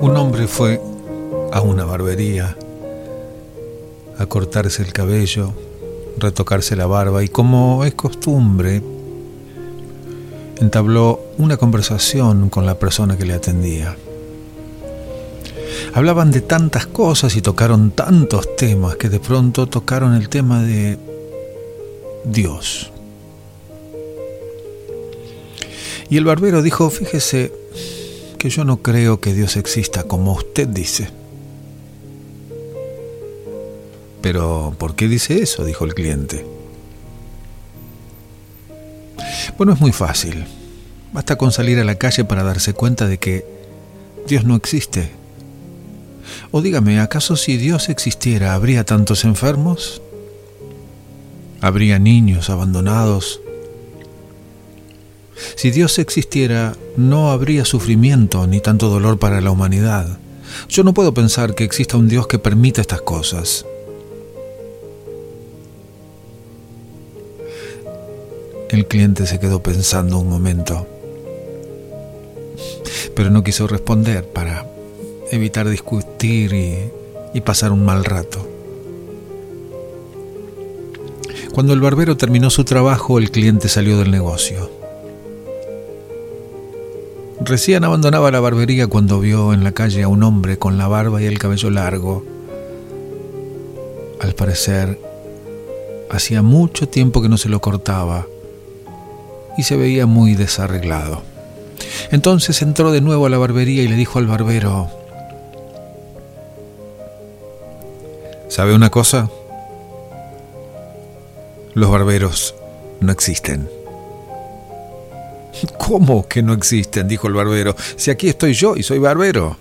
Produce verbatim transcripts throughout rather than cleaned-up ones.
Un hombre fue a una barbería a cortarse el cabello, retocarse la barba y, como es costumbre, entabló una conversación con la persona que le atendía. Hablaban de tantas cosas y tocaron tantos temas que de pronto tocaron el tema de Dios. Y el barbero dijo: fíjese que yo no creo que Dios exista como usted dice. Pero, ¿por qué dice eso?, dijo el cliente. Bueno, es muy fácil. Basta con salir a la calle para darse cuenta de que Dios no existe. O dígame, ¿acaso si Dios existiera, habría tantos enfermos? ¿Habría niños abandonados? Si Dios existiera, no habría sufrimiento ni tanto dolor para la humanidad. Yo no puedo pensar que exista un Dios que permita estas cosas. El cliente se quedó pensando un momento, pero no quiso responder para evitar discutir y, y pasar un mal rato. Cuando el barbero terminó su trabajo, el cliente salió del negocio. Recién abandonaba la barbería cuando vio en la calle a un hombre con la barba y el cabello largo. Al parecer, hacía mucho tiempo que no se lo cortaba y se veía muy desarreglado. Entonces entró de nuevo a la barbería y le dijo al barbero: ¿sabe una cosa? Los barberos no existen. ¿Cómo que no existen?, dijo el barbero. Si aquí estoy yo y soy barbero.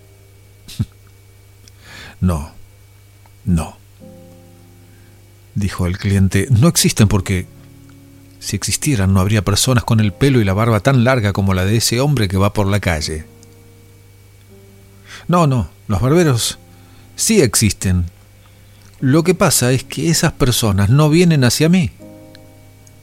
No, no, dijo el cliente. No existen porque si existieran no habría personas con el pelo y la barba tan larga como la de ese hombre que va por la calle. No, no, los barberos sí existen. Lo que pasa es que esas personas no vienen hacia mí.